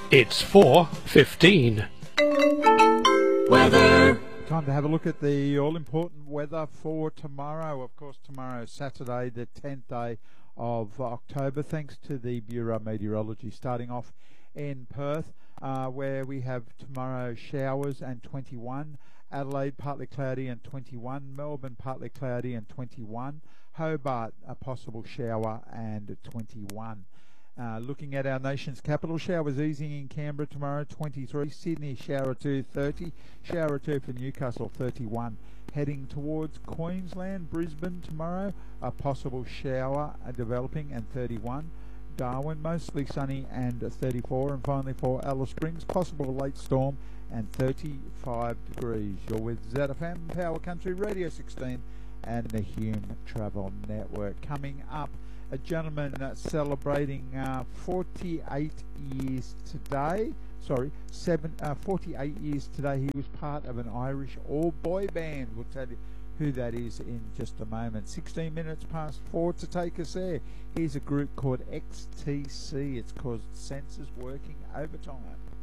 It's 4:15. Weather. Time to have a look at the all-important weather for tomorrow. Of course, tomorrow is Saturday, the 10th day of October, thanks to the Bureau of Meteorology. Starting off in Perth, where we have tomorrow showers and 21. Adelaide, partly cloudy and 21. Melbourne, partly cloudy and 21. Hobart, a possible shower and 21. Looking at our nation's capital, showers easing in Canberra tomorrow, 23. Sydney, shower 2, 30. Shower 2 for Newcastle, 31. Heading towards Queensland, Brisbane tomorrow, a possible shower developing and 31. Darwin, mostly sunny and 34. And finally for Alice Springs, possible late storm and 35 degrees. You're with ZFM, Power Country Radio 16 and the Hume Travel Network. Coming up, a gentleman celebrating 48 years today. 48 years today. He was part of an Irish all-boy band. We'll tell you who that is in just a moment. 16 minutes past 4 to take us there. Here's a group called XTC. It's called Senses Working Overtime.